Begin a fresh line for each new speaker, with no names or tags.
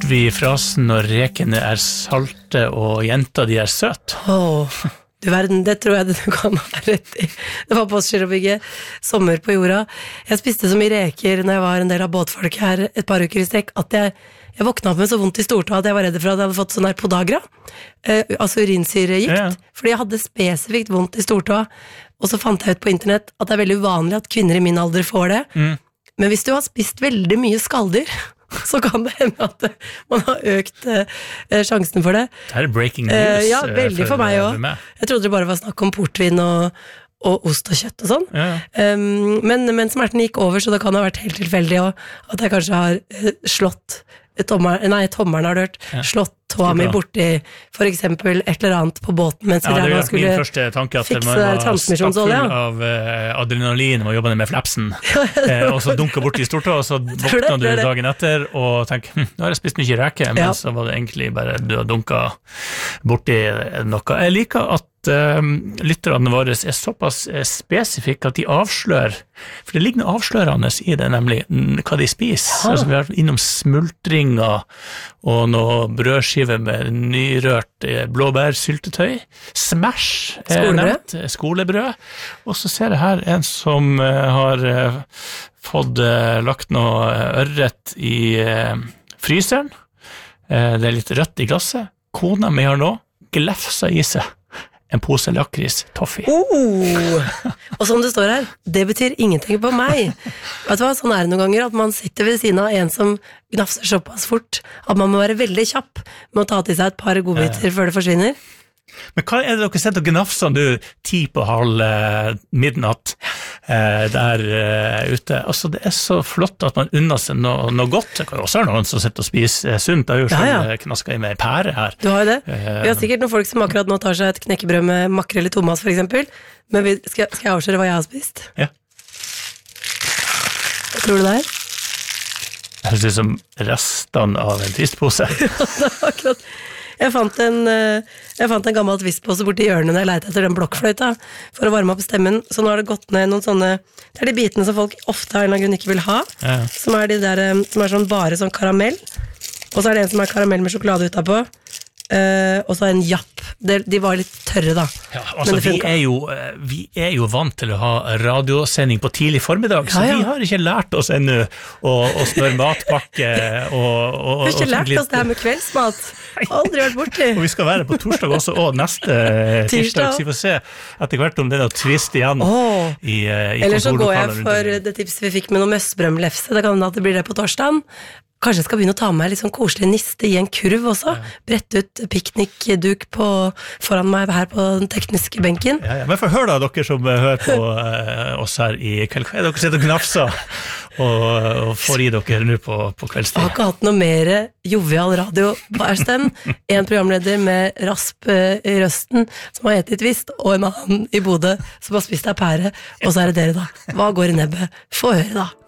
hørte vi frasen når rekene salte og jenta de søt.
Du verden, det tror jeg du kan ha rett i. Det var på Skjerobygget, sommer på jorda. Jeg spiste så mye reker når jeg var en del av båtfolk her et par uker i strekk, at jeg våkna opp med så vondt i stortå at jeg var redd for at jeg hadde fått sånn her podagra, altså urinsyregikt, fordi jeg hadde spesifikt vondt i stortå, og så fant jeg ut på internett at det veldig uvanlig at kvinner i min alder får det. Men hvis du har spist veldig mye skalldyr, så kan det hende at man har økt sjansen for det.
Det breaking news.
Ja, veldig for meg også. Jeg trodde det bare var snakk om portvin og ost og kjøtt og sånn. Men smerten gikk over, så det kan ha vært helt tilfeldig også, at jeg kanskje har slått tommeren har hørt, slått tåa mi borti for eksempel et eller annet på båten mens jeg skulle
min første tanke at
fikse
man var
transmisjonsolje
stappfull av adrenalin og jobbet med flapsen og så dunket borti stortå og så våkna du dagen etter og tenkte, nå har jeg spist mye reke, men så var det egentlig bare du har dunket borti noe. Jeg liker at lytterne våre såpass spesifikke at de avslører, for det ligger noe avslørende i det, nemlig hva de spiser. Altså, vi har innom smultringer og noe brødskive med nyrørt blåbærsyltetøy, smash skolebrød, og så ser jeg her en som har fått lagt noe ørret i fryseren, det litt rødt i glasset, kona mi har nå glefsa i seg en pose lakris, toffee.
Og som det står her, det betyr ingenting på meg. Vet du hva, sånn det noen ganger, at man sitter ved siden av en som gnafser såpass fort, at man må være veldig kjapp med å ta til seg et par godbiter før det forsvinner.
Men hva det dere sitter og gnafser du 10:30 midnatt der ute? Altså, det så flott at man unner seg noe godt. Det kan jo også være noen som sitter og spiser sunt. Det jo selv knasket i meg pære her.
Du har jo det. Vi har sikkert noen folk som akkurat nå tar seg et knekkebrød med makrell i Thomas, for eksempel. Men skal jeg avsløre hva jeg har spist? Ja. Hva tror du det er?
Det høres ut som restene av en twistpose.
Ja, det er akkurat. Jeg fant en gammel twistpose borti hjørnet når jeg lette etter den blokkfløyta for å varme opp stemmen, så nå har det gått ned noen sånne, det de bitene som folk ofte av en eller annen grunn ikke vil ha, som de der, som sånn bare sånn karamell, og så det en som karamell med sjokolade utapå, og så en japp. De var litt tørre da.
Ja, altså vi jo vant til å ha radiosending på tidlig formiddag, så vi har ikke lært oss ennå å smøre matpakke
Vi har ikke lært oss det her med kveldsmat. Aldri vært borti.
Og vi skal være på torsdag også, og neste tirsdag, så vi får se etter hvert om det noe twist igjen i
eller så går jeg for det tipset vi fikk med noe møssbrømlefse. Det kan hende at det blir det på torsdagen. Kanskje jeg skal begynne å ta med meg litt sånn koselig niste i en kurv også. Brette ut piknikduk foran meg her på den tekniske benken.
Men for hør da, dere som hører på oss her i kveld. Hva dere sitter og knafser og får i dere nå på kveldstid?
Jeg har ikke hatt noe mer jovial radio på Ersten. En programleder med rasp i røsten som har etet tvist, og en annen i Bodø som har spist ei pære. Og så det dere da. Hva går i nebbet? Få høre da.